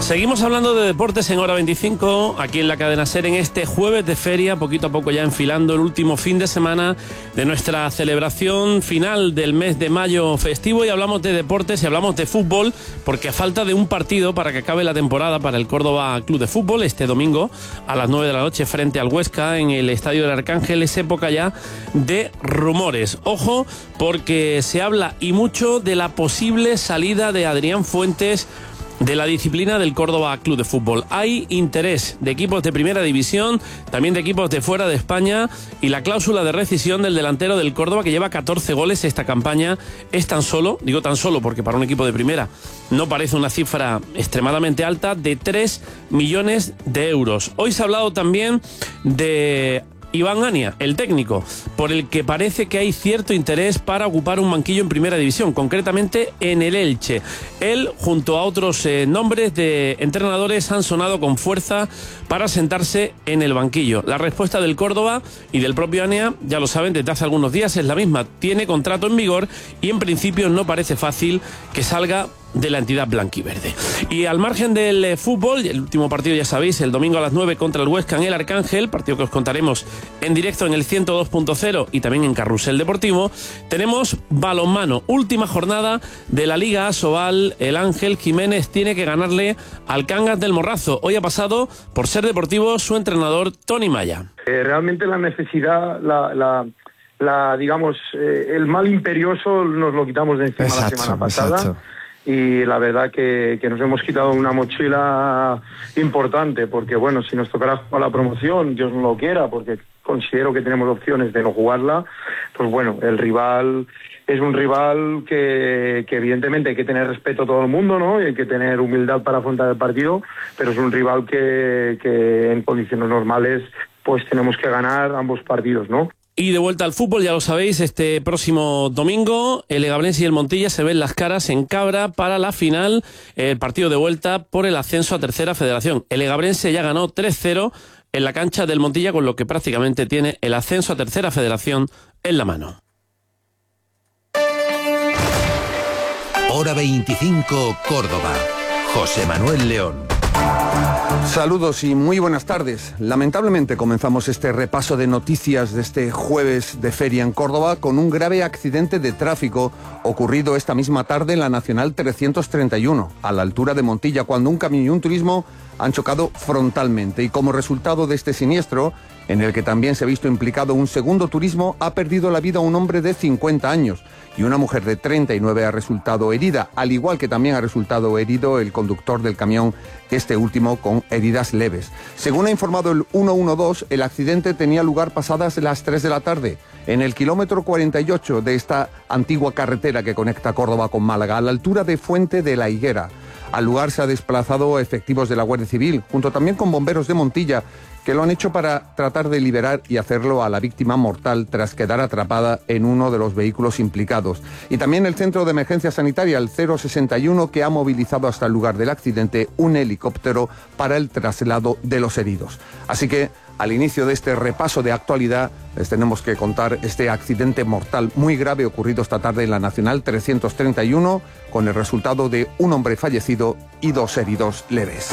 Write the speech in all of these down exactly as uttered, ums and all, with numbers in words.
Seguimos hablando de deportes en Hora veinticinco, aquí en la cadena SER, en este jueves de feria, poquito a poco ya enfilando el último fin de semana de nuestra celebración final del mes de mayo festivo, y hablamos de deportes y hablamos de fútbol, porque a falta de un partido para que acabe la temporada para el Córdoba Club de Fútbol, este domingo a las nueve de la noche frente al Huesca en el Estadio del Arcángel, es época ya de rumores. Ojo, porque se habla y mucho de la posible salida de Adrián Fuentes de la disciplina del Córdoba Club de Fútbol. Hay interés de equipos de primera división, también de equipos de fuera de España, y la cláusula de rescisión del delantero del Córdoba, que lleva catorce goles esta campaña, es tan solo, digo tan solo porque para un equipo de primera no parece una cifra extremadamente alta, de tres millones de euros. Hoy se ha hablado también de Iván Ania, el técnico, por el que parece que hay cierto interés para ocupar un banquillo en primera división, concretamente en el Elche. Él, junto a otros eh, nombres de entrenadores, han sonado con fuerza para sentarse en el banquillo. La respuesta del Córdoba y del propio Ania, ya lo saben, desde hace algunos días es la misma. Tiene contrato en vigor y en principio no parece fácil que salga de la entidad blanquiverde. Y al margen del eh, fútbol, el último partido ya sabéis, el domingo a las nueve contra el Huesca en el Arcángel, partido que os contaremos en directo en el ciento dos punto cero y también en Carrusel Deportivo. Tenemos balonmano, última jornada de la Liga Asobal. El Ángel Jiménez tiene que ganarle al Cangas del Morrazo. Hoy ha pasado por Ser Deportivo su entrenador Tony Maya. Eh, realmente la necesidad, la, la, la digamos, eh, el mal imperioso nos lo quitamos de encima exacto, la semana pasada. Exacto. Y la verdad que, que nos hemos quitado una mochila importante, porque bueno, si nos tocará jugar la promoción, Dios no lo quiera, porque considero que tenemos opciones de no jugarla, pues bueno, el rival es un rival que, que evidentemente hay que tener respeto a todo el mundo, ¿no? Y hay que tener humildad para afrontar el partido, pero es un rival que, que en condiciones normales pues tenemos que ganar ambos partidos, ¿no? Y de vuelta al fútbol, ya lo sabéis, este próximo domingo el Legabrense y el Montilla se ven las caras en Cabra para la final, el partido de vuelta por el ascenso a Tercera Federación. El Legabrense ya ganó tres cero en la cancha del Montilla, con lo que prácticamente tiene el ascenso a Tercera Federación en la mano. Hora veinticinco, Córdoba. José Manuel León. Saludos y muy buenas tardes. Lamentablemente comenzamos este repaso de noticias de este jueves de feria en Córdoba con un grave accidente de tráfico ocurrido esta misma tarde en la Nacional trescientos treinta y uno, a la altura de Montilla, cuando un camión y un turismo han chocado frontalmente. Y como resultado de este siniestro, en el que también se ha visto implicado un segundo turismo, ha perdido la vida un hombre de cincuenta años. Y una mujer de treinta y nueve ha resultado herida, al igual que también ha resultado herido el conductor del camión, este último con heridas leves. Según ha informado el ciento doce, el accidente tenía lugar pasadas las tres de la tarde, en el kilómetro cuarenta y ocho de esta antigua carretera que conecta Córdoba con Málaga, a la altura de Fuente de la Higuera. Al lugar se ha desplazado efectivos de la Guardia Civil, junto también con bomberos de Montilla, que lo han hecho para tratar de liberar y hacerlo a la víctima mortal tras quedar atrapada en uno de los vehículos implicados. Y también el Centro de Emergencia Sanitaria, el cero sesenta y uno, que ha movilizado hasta el lugar del accidente un helicóptero para el traslado de los heridos. Así que, al inicio de este repaso de actualidad, les tenemos que contar este accidente mortal muy grave ocurrido esta tarde en la Nacional trescientos treinta y uno, con el resultado de un hombre fallecido y dos heridos leves.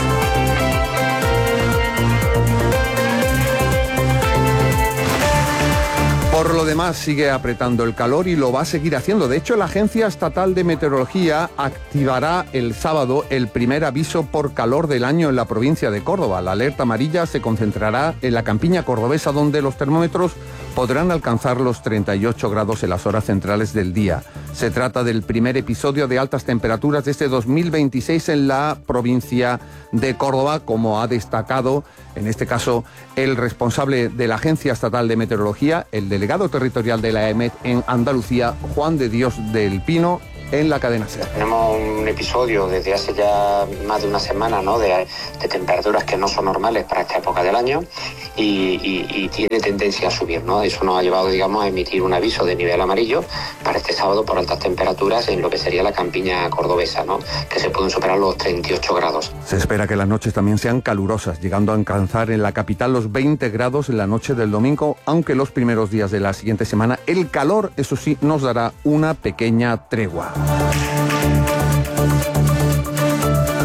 Por lo demás, sigue apretando el calor y lo va a seguir haciendo. De hecho, la Agencia Estatal de Meteorología activará el sábado el primer aviso por calor del año en la provincia de Córdoba. La alerta amarilla se concentrará en la campiña cordobesa, donde los termómetros podrán alcanzar los treinta y ocho grados en las horas centrales del día. Se trata del primer episodio de altas temperaturas de este dos mil veintiséis en la provincia de Córdoba, como ha destacado, en este caso, el responsable de la Agencia Estatal de Meteorología, el delegado territorial de la E M E T en Andalucía, Juan de Dios del Pino, en la cadena SER. Tenemos un episodio desde hace ya más de una semana, ¿no?, de, de temperaturas que no son normales para esta época del año y, y, y tiene tendencia a subir, ¿no? Eso nos ha llevado, digamos, a emitir un aviso de nivel amarillo para este sábado por altas temperaturas en lo que sería la campiña cordobesa, ¿no?, que se pueden superar los treinta y ocho grados. Se espera que las noches también sean calurosas, llegando a alcanzar en la capital los veinte grados en la noche del domingo, aunque los primeros días de la siguiente semana el calor, eso sí, nos dará una pequeña tregua.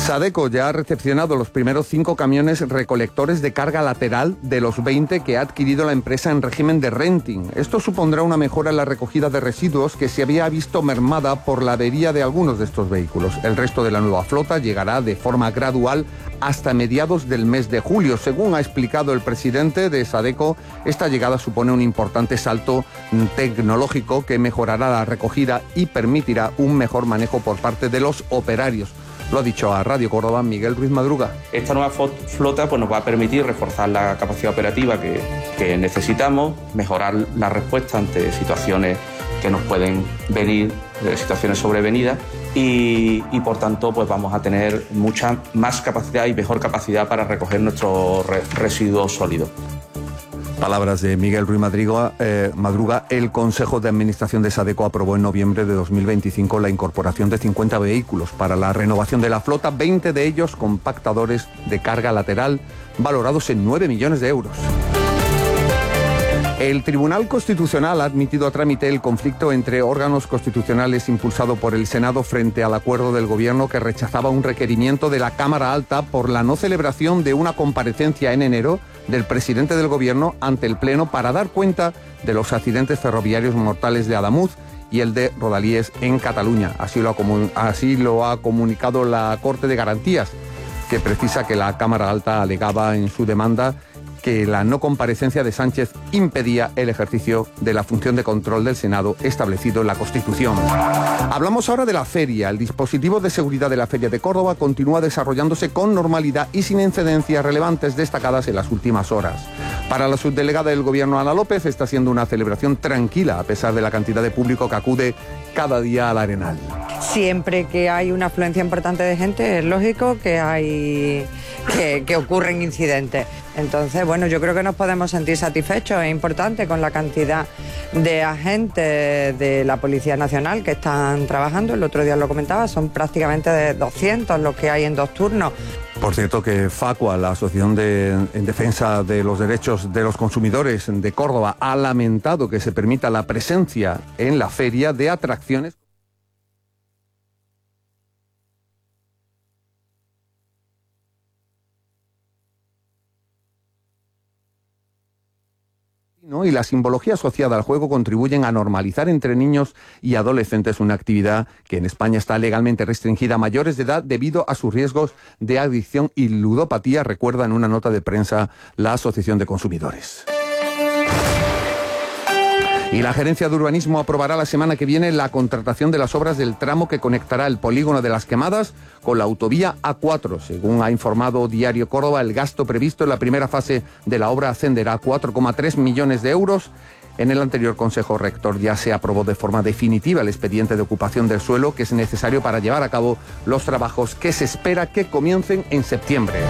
Sadeco ya ha recepcionado los primeros cinco camiones recolectores de carga lateral de los veinte que ha adquirido la empresa en régimen de renting. Esto supondrá una mejora en la recogida de residuos que se había visto mermada por la avería de algunos de estos vehículos. El resto de la nueva flota llegará de forma gradual hasta mediados del mes de julio. Según ha explicado el presidente de Sadeco, esta llegada supone un importante salto tecnológico que mejorará la recogida y permitirá un mejor manejo por parte de los operarios. Lo ha dicho a Radio Córdoba Miguel Ruiz Madruga. Esta nueva flota pues, nos va a permitir reforzar la capacidad operativa que, que necesitamos, mejorar la respuesta ante situaciones que nos pueden venir, situaciones sobrevenidas, y, y por tanto pues vamos a tener mucha más capacidad y mejor capacidad para recoger nuestros re residuos sólidos. Palabras de Miguel Ruiz Madruga, eh, Madruga. El Consejo de Administración de Sadeco aprobó en noviembre de dos mil veinticinco la incorporación de cincuenta vehículos para la renovación de la flota, veinte de ellos compactadores de carga lateral valorados en nueve millones de euros. El Tribunal Constitucional ha admitido a trámite el conflicto entre órganos constitucionales impulsado por el Senado frente al acuerdo del Gobierno que rechazaba un requerimiento de la Cámara Alta por la no celebración de una comparecencia en enero del presidente del Gobierno ante el Pleno para dar cuenta de los accidentes ferroviarios mortales de Adamuz y el de Rodalies en Cataluña. Así lo ha, así lo ha comunicado la Corte de Garantías, que precisa que la Cámara Alta alegaba en su demanda que la no comparecencia de Sánchez impedía el ejercicio de la función de control del Senado establecido en la Constitución. Hablamos ahora de la feria. El dispositivo de seguridad de la Feria de Córdoba continúa desarrollándose con normalidad y sin incidencias relevantes destacadas en las últimas horas. Para la subdelegada del Gobierno, Ana López, está siendo una celebración tranquila a pesar de la cantidad de público que acude cada día al Arenal. Siempre que hay una afluencia importante de gente es lógico que hay que, que ocurren incidentes. Entonces, bueno, yo creo que nos podemos sentir satisfechos. Es importante con la cantidad de agentes de la Policía Nacional que están trabajando. El otro día lo comentaba, son prácticamente de doscientos los que hay en dos turnos. Por cierto que Facua, la Asociación de, en Defensa de los Derechos de los Consumidores de Córdoba, ha lamentado que se permita la presencia en la feria de atracciones. Y la simbología asociada al juego contribuyen a normalizar entre niños y adolescentes una actividad que en España está legalmente restringida a mayores de edad debido a sus riesgos de adicción y ludopatía, recuerda en una nota de prensa la Asociación de Consumidores. Y la Gerencia de Urbanismo aprobará la semana que viene la contratación de las obras del tramo que conectará el polígono de Las Quemadas con la autovía A cuatro. Según ha informado Diario Córdoba, el gasto previsto en la primera fase de la obra ascenderá a cuatro coma tres millones de euros. En el anterior Consejo Rector ya se aprobó de forma definitiva el expediente de ocupación del suelo que es necesario para llevar a cabo los trabajos que se espera que comiencen en septiembre.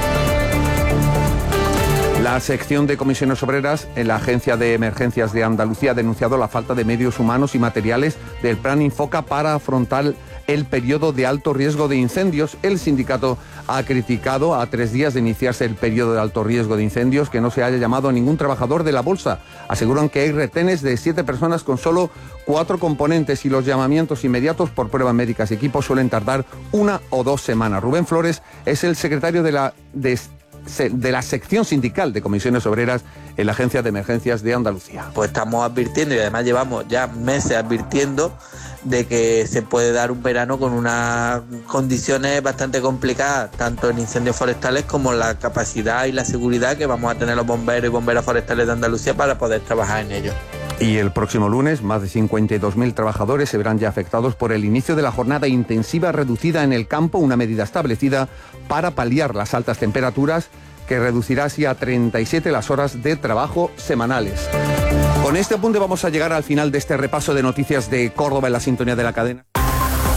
La sección de comisiones obreras en la Agencia de Emergencias de Andalucía ha denunciado la falta de medios humanos y materiales del Plan Infoca para afrontar el periodo de alto riesgo de incendios. El sindicato ha criticado a tres días de iniciarse el periodo de alto riesgo de incendios que no se haya llamado a ningún trabajador de la bolsa. Aseguran que hay retenes de siete personas con solo cuatro componentes y los llamamientos inmediatos por pruebas médicas y equipos suelen tardar una o dos semanas. Rubén Flores es el secretario de la... De de la sección sindical de comisiones obreras en la Agencia de Emergencias de Andalucía. Pues estamos advirtiendo y además llevamos ya meses advirtiendo de que se puede dar un verano con unas condiciones bastante complicadas, tanto en incendios forestales como la capacidad y la seguridad que vamos a tener los bomberos y bomberas forestales de Andalucía para poder trabajar en ello. Y el próximo lunes, más de cincuenta y dos mil trabajadores se verán ya afectados por el inicio de la jornada intensiva reducida en el campo, una medida establecida para paliar las altas temperaturas que reducirá así a treinta y siete las horas de trabajo semanales. Con este apunte vamos a llegar al final de este repaso de noticias de Córdoba en la sintonía de la cadena.